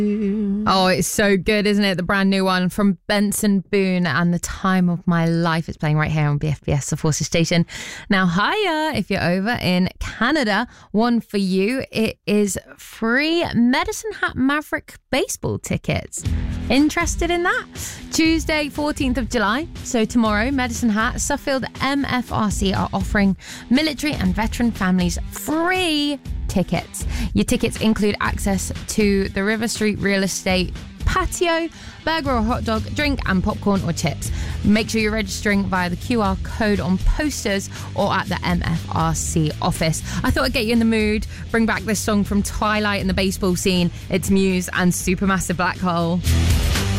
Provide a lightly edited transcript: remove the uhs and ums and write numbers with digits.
Oh, it's so good, isn't it? The brand new one from Benson Boone and The Time of My Life is playing right here on BFBS, the Forces station. Now, hiya, if you're over in Canada, one for you. It is free Medicine Hat Maverick baseball tickets. Interested in that? Tuesday, 14th of July, so tomorrow, Medicine Hat, Suffield MFRC are offering military and veteran families free tickets. Your tickets include access to the River Street Real Estate patio, burger or hot dog, drink and popcorn or chips. Make sure you're registering via the QR code on posters or at the MFRC office. I thought I'd get you in the mood, bring back this song from Twilight and the baseball scene. It's Muse and Supermassive Black Hole.